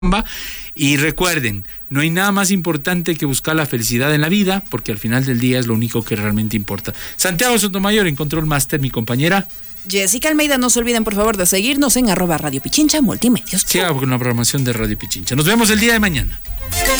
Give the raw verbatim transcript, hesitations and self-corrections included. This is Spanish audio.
Y recuerden, no hay nada más importante que buscar la felicidad en la vida, porque al final del día es lo único que realmente importa. Santiago Sotomayor en Control Master, mi compañera Jessica Almeida. No se olviden por favor de seguirnos en arroba Radio Pichincha Multimedios. Sí, con la programación de Radio Pichincha. Nos vemos el día de mañana.